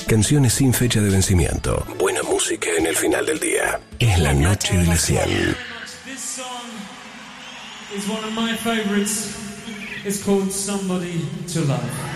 Canciones sin fecha de vencimiento. Buena música en el final del día. Es la noche de las 100. This song is one of my favorites. It's called Somebody to Love.